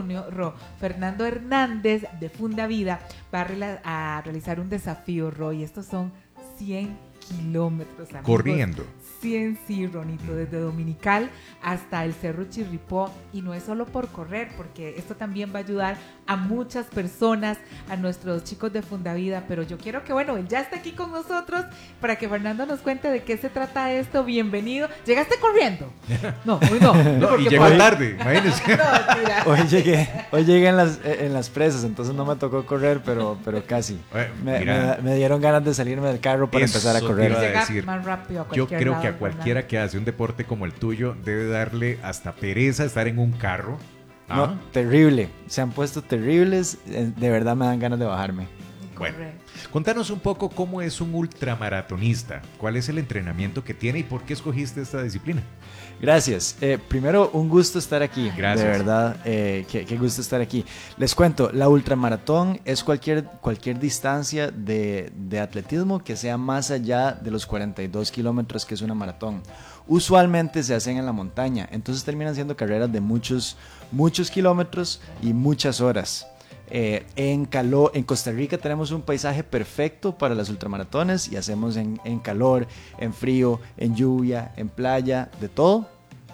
Fernando Hernández de Fundavida va a realizar un desafío, Roy. Estos son 100 kilómetros, amigos. Corriendo. 100, sí, Ronito, desde Dominical hasta el Cerro Chirripó, y no es solo por correr, porque esto también va a ayudar a muchas personas, a nuestros chicos de Fundavida, pero yo quiero que, bueno, él ya está aquí con nosotros para que Fernando nos cuente de qué se trata esto. Bienvenido. ¿Llegaste corriendo? No, hoy no. No, y llegó tarde, imagínense. No, Hoy llegué en las presas, entonces no me tocó correr, pero casi. Me dieron ganas de salirme del carro para empezar a correr. Llegar más rápido a yo creo lado, que a cualquiera que hace un deporte como el tuyo debe darle hasta pereza estar en un carro. No, terrible. Se han puesto terribles. De verdad me dan ganas de bajarme. Bueno, contanos un poco cómo es un ultramaratonista. ¿Cuál es el entrenamiento que tiene y por qué escogiste esta disciplina? Gracias. Primero, un gusto estar aquí. Gracias. De verdad, qué gusto estar aquí. Les cuento, la ultramaratón es cualquier distancia de atletismo que sea más allá de los 42 kilómetros, que es una maratón. Usualmente se hacen en la montaña, entonces terminan siendo carreras de muchos kilómetros y muchas horas. En Costa Rica tenemos un paisaje perfecto para las ultramaratones y hacemos en calor, en frío, en lluvia, en playa, de todo.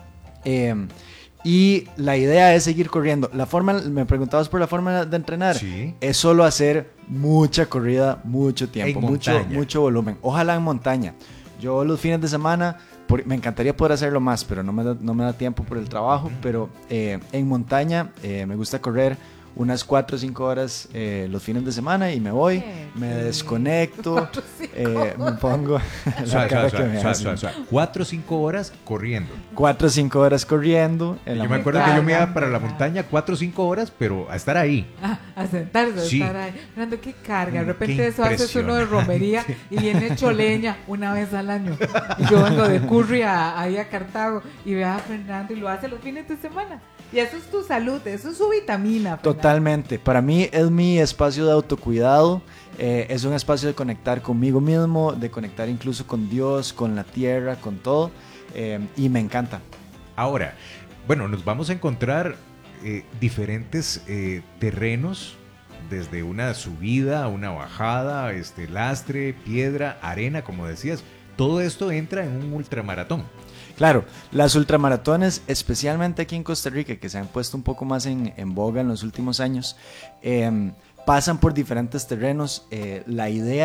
Y la idea es seguir corriendo. Me preguntabas por la forma de entrenar. Sí. Es solo hacer mucha corrida, mucho tiempo, mucho volumen. Ojalá en montaña. Yo los fines de semana me encantaría poder hacerlo más, pero no me da tiempo por el trabajo. Pero en montaña me gusta correr unas 4 o 5 horas los fines de semana y me voy, me desconecto, me pongo la cara que me hacen. 4 o 5 horas corriendo. 4 o 5 horas corriendo. Yo me acuerdo que yo me iba para la montaña 4 o 5 horas, pero a estar ahí. A sentarse, sí. A estar ahí. Fernando, qué carga. De repente eso haces uno de romería y viene choleña una vez al año. Y yo vengo de Curry ahí a Cartago y veo a Fernando y lo hace los fines de semana. Y eso es tu salud, eso es su vitamina, Fernando. Totalmente. Para mí es mi espacio de autocuidado. Es un espacio de conectar conmigo mismo, de conectar incluso con Dios, con la tierra, con todo. Y me encanta. Ahora, bueno, nos vamos a encontrar diferentes terrenos, desde una subida, una bajada, lastre, piedra, arena, como decías. Todo esto entra en un ultramaratón. Claro, las ultramaratones, especialmente aquí en Costa Rica, que se han puesto un poco más en boga en los últimos años, pasan por diferentes terrenos. La idea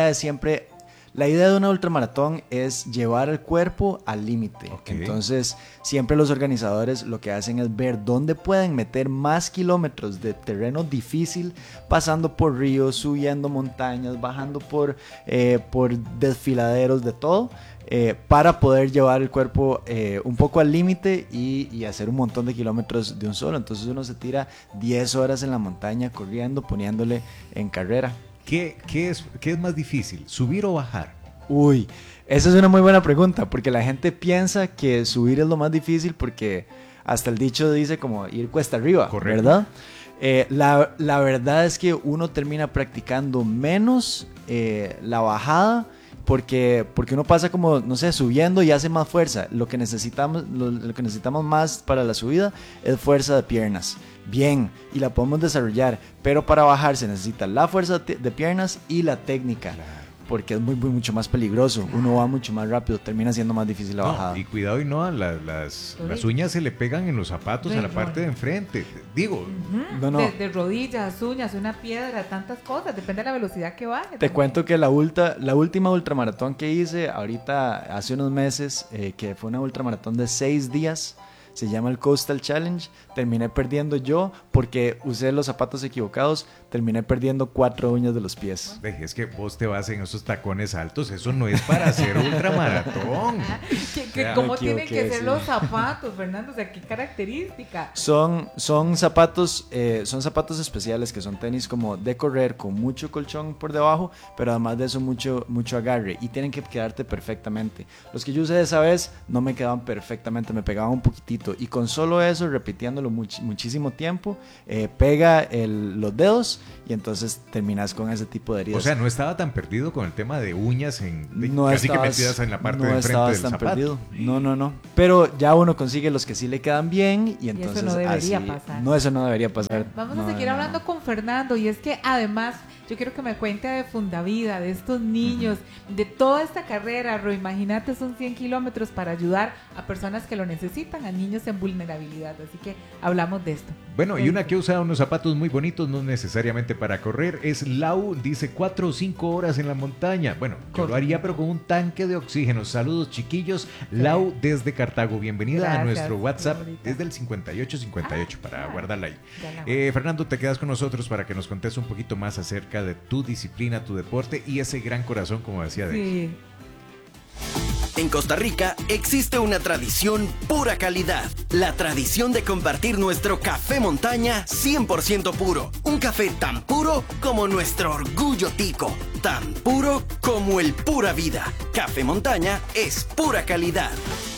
de una ultramaratón es llevar el cuerpo al límite. Okay. Entonces, siempre los organizadores lo que hacen es ver dónde pueden meter más kilómetros de terreno difícil, pasando por ríos, subiendo montañas, bajando por desfiladeros, de todo. Para poder llevar el cuerpo un poco al límite y hacer un montón de kilómetros de un solo. Entonces uno se tira 10 horas en la montaña corriendo, poniéndole en carrera. ¿Qué es más difícil, subir o bajar? Uy, esa es una muy buena pregunta, porque la gente piensa que subir es lo más difícil, porque hasta el dicho dice como ir cuesta arriba. Correcto. ¿Verdad? La verdad es que uno termina practicando menos la bajada, porque uno pasa como, no sé, subiendo y hace más fuerza. Lo que necesitamos más para la subida es fuerza de piernas. Bien, y la podemos desarrollar, pero para bajar se necesita la fuerza de piernas y la técnica. Claro. Porque es mucho más peligroso. Uno va mucho más rápido, termina siendo más difícil la bajada. Y cuidado, y no, las uñas se le pegan en los zapatos a la parte de enfrente. Digo, de rodillas, uñas, una piedra, tantas cosas. Depende de la velocidad que baje. Te cuento que la última ultramaratón que hice ahorita, hace unos meses, que fue una ultramaratón de 6 días, se llama el Coastal Challenge. Terminé perdiendo yo porque usé los zapatos equivocados. Terminé perdiendo 4 uñas de los pies. Es que vos te vas en esos tacones altos. Eso no es para hacer ultramaratón. ¿Cómo tienen que ser los zapatos, Fernando? O sea, ¿qué característica? Son zapatos especiales, que son tenis como de correr, con mucho colchón por debajo, pero además de eso mucho agarre, y tienen que quedarte perfectamente. Los que yo usé esa vez no me quedaban perfectamente, me pegaban un poquitito movimiento, y con solo eso, repitiéndolo muchísimo tiempo, pega los dedos y entonces terminas con ese tipo de heridas. O sea, no estaba tan perdido con el tema de uñas no casi que metidas en la parte de enfrente del zapato. Perdido. No. Pero ya uno consigue los que sí le quedan bien y entonces eso no debería pasar. No, eso no debería pasar. Vamos a seguir hablando con Fernando, y es que además yo quiero que me cuente de Fundavida, de estos niños, de toda esta carrera. Imagínate, son 100 kilómetros para ayudar a personas que lo necesitan, a niños en vulnerabilidad. Así que hablamos de esto. Bueno, y una que usa unos zapatos muy bonitos, no necesariamente para correr, es Lau. Dice 4 o 5 horas en la montaña. Bueno, yo lo haría, pero con un tanque de oxígeno. Saludos, chiquillos. Lau desde Cartago. Bienvenida. Gracias, a nuestro WhatsApp desde el 5858 para guardarla ahí. Fernando, te quedas con nosotros para que nos contes un poquito más acerca de tu disciplina, tu deporte y ese gran corazón, como decía Dave. En Costa Rica existe una tradición pura calidad. La tradición de compartir nuestro café montaña 100% puro. Un café tan puro como nuestro orgullo tico. Tan puro como el pura vida. Café montaña es pura calidad.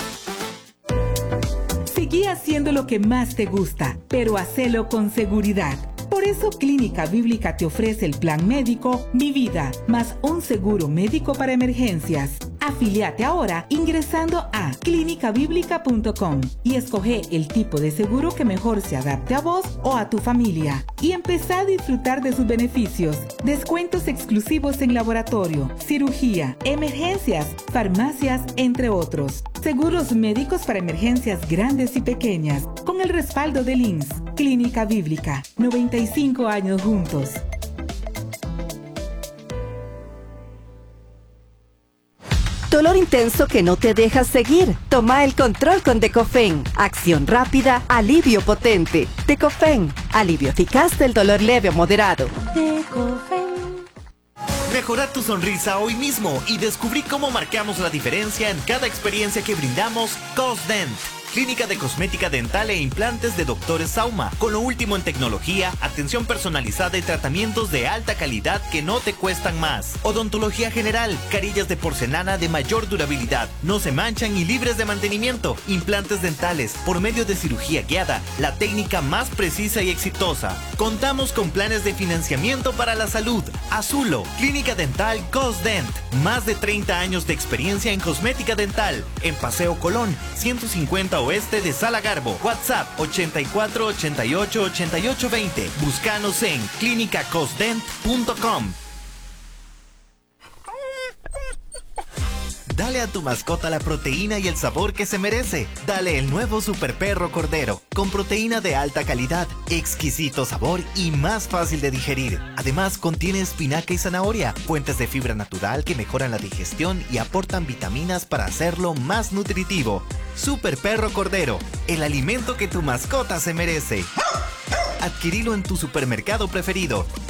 Seguí haciendo lo que más te gusta, pero hacelo con seguridad. Por eso Clínica Bíblica te ofrece el plan médico Mi Vida, más un seguro médico para emergencias. Afíliate ahora ingresando a clinicabiblica.com y escoge el tipo de seguro que mejor se adapte a vos o a tu familia. Y empezá a disfrutar de sus beneficios. Descuentos exclusivos en laboratorio, cirugía, emergencias, farmacias, entre otros. Seguros médicos para emergencias grandes y pequeñas, con el respaldo del INS. Clínica Bíblica, 95 años juntos. Dolor intenso que no te deja seguir. Toma el control con Decofen. Acción rápida, alivio potente. Decofen, alivio eficaz del dolor leve o moderado. Decofen. Mejora tu sonrisa hoy mismo y descubrí cómo marcamos la diferencia en cada experiencia que brindamos Cosdent. Clínica de cosmética dental e implantes de Dr. Sauma, con lo último en tecnología, atención personalizada y tratamientos de alta calidad que no te cuestan más. Odontología general, carillas de porcelana de mayor durabilidad, no se manchan y libres de mantenimiento. Implantes dentales, por medio de cirugía guiada, la técnica más precisa y exitosa. Contamos con planes de financiamiento para la salud. Azulo, Clínica Dental Cosdent. Más de 30 años de experiencia en cosmética dental. En Paseo Colón, 150 Oeste de Sala Garbo. WhatsApp 84 88 88 20. Búscanos en clinicacosdent.com. Dale a tu mascota la proteína y el sabor que se merece. Dale el nuevo Super Perro Cordero, con proteína de alta calidad, exquisito sabor y más fácil de digerir. Además, contiene espinaca y zanahoria, fuentes de fibra natural que mejoran la digestión y aportan vitaminas para hacerlo más nutritivo. Super Perro Cordero, el alimento que tu mascota se merece. Adquirilo en tu supermercado preferido.